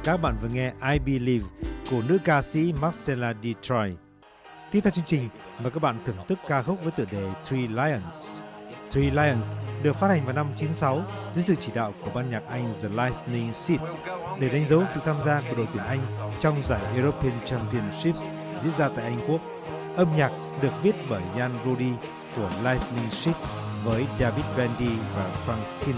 Các bạn vừa nghe I Believe của nữ ca sĩ Marcella Detroit. Tiếp theo chương trình, mời các bạn thưởng thức ca khúc với tựa đề Three Lions. Three Lions được phát hành vào năm 96 dưới sự chỉ đạo của ban nhạc Anh The Lightning Seeds để đánh dấu sự tham gia của đội tuyển Anh trong giải European Championships diễn ra tại Anh Quốc. Âm nhạc được viết bởi Jan Rudi của Lightning Seeds với David Brandy và Frank Skinner.